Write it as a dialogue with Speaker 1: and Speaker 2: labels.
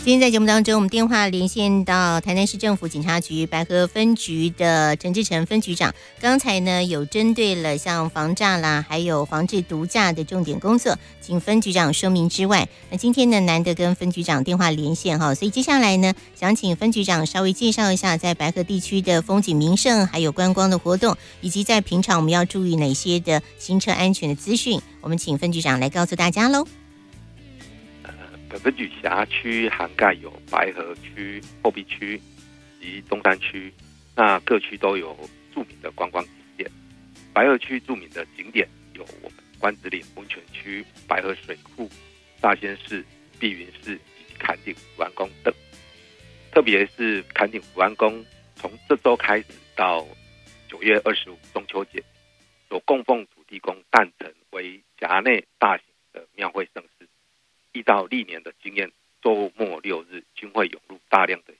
Speaker 1: 今天在节目当中，我们电话连线到台南市政府警察局白河分局的陈志成分局长。刚才呢有针对了像防诈啦，还有防治毒驾的重点工作，请分局长说明之外，那今天呢难得跟分局长电话连线哈，所以接下来呢想请分局长稍微介绍一下在白河地区的风景名胜，还有观光的活动，以及在平常我们要注意哪些的行车安全的资讯，我们请分局长来告诉大家喽。
Speaker 2: 本分局辖区涵盖有白河区、后壁区及中山区，那各区都有著名的观光景点。白河区著名的景点有我们关子岭温泉区、白河水库、大仙寺、碧云寺以及坎顶福安宫等。特别是坎顶福安宫，从这周开始到9月25中秋节，所供奉土地公诞辰为辖内大型的庙会盛事。依照历年的经验，周末6日均会涌入大量的